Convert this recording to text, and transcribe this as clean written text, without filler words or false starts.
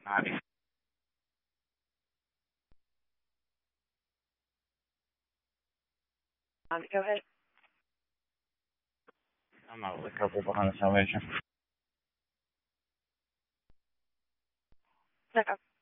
Bobby. Go ahead. I'm out with a couple behind the salvation. No.